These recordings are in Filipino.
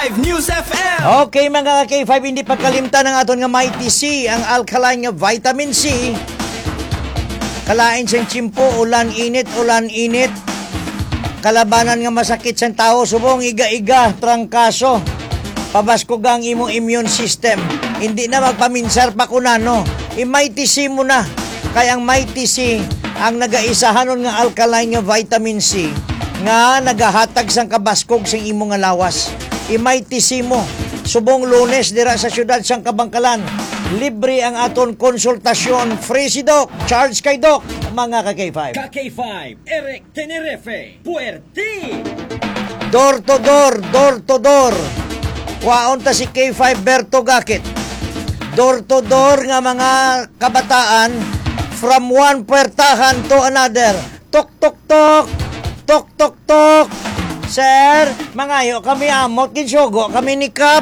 K5 News FM. Okay mga K5, hindi pagkalimtan ng aton nga Mighty C, ang alkaline nga vitamin C. Kalain siyang tsimpo, ulan init. Kalabanan nga masakit sa tao, subong iga-iga, trangkaso. Pabaskog ang imong immune system. Hindi na magpaminsar pa kunano. I-Mighty C mo na. Kaya ang Mighty C, ang nagaisahanon nga alkaline nga vitamin C, nga nagahatag sang kabaskog sang imong nga lawas. I-Mighty C mo. Subong Lunes dira sa syudad sang Kabangkalan. Libre ang aton konsultasyon. Free si Doc. Charge kay Doc. Mga ka-K5. K5, Eric Tenerife, Puerti. Door to door. Waon ta si K5 Berto Gakit. Door to door nga mga kabataan from one puertahan to another. Tok tok tok. Tok tok tok. Sir, mangayo kami amot kinsugo kami ni Kap.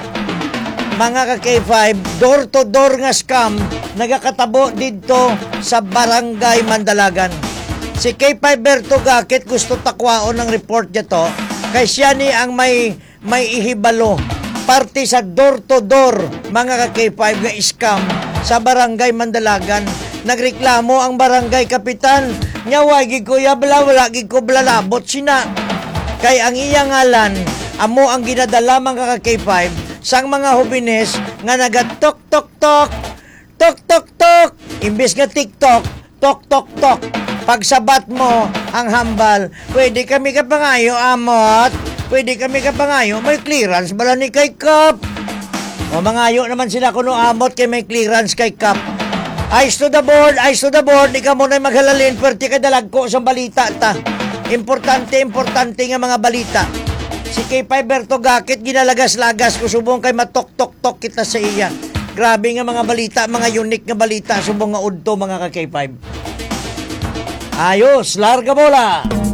Mga ka-K5, door to door nga scam nagakatabo dito sa Barangay Mandalagan. Si K5 Berto Gakit gusto takwaon ng report niya to kay siya ni ang may ihibalo parte sa door to door mga ka-K5 nga scam sa Barangay Mandalagan. Nagreklamo ang barangay kapitan nya wagi ko yabla wala gid ko blalabot sina kay ang iyang ngalan amo ang ginadala mga ka-K5 sang mga hubines nga nagatok tok tok tok tok tok imbes nga TikTok tok tok tok. Pagsabat mo ang hambal, pwede kami kapangayo amot, pwede kami kapangayo, may clearance bala ni kay Kap. O mangayo naman sila kuno amot kay may clearance kay Kap. Eyes to the board, ikaw muna maghalalin, pwerte ka dalag ko sa balita ta. Importante nga mga balita. Si K5 Berto Gakit, ginalagas-lagas ko, subong kay matok-tok-tok kita sa iya. Grabe nga mga balita, mga unique nga balita, subong nga udto mga ka-K5. Ayos, larga bola!